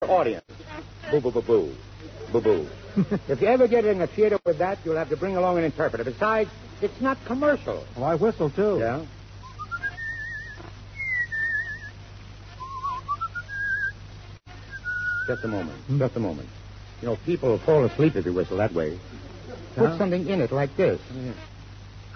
audience. Boo, boo, boo, boo. Boo, boo. If you ever get in a theater with that, you'll have to bring along an interpreter. Besides, it's not commercial. Well, I whistle, too. Yeah? Just a moment. Just a moment. You know, people will fall asleep if you whistle that way. Put something in it like this.